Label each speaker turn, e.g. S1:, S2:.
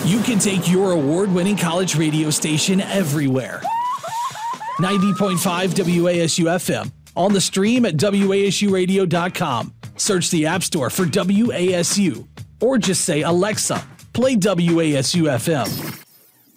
S1: You can take your award-winning college radio station everywhere. 90.5 WASU FM. On the stream at WASUradio.com. Search the App Store for WASU. Or just say, Alexa, play WASU FM.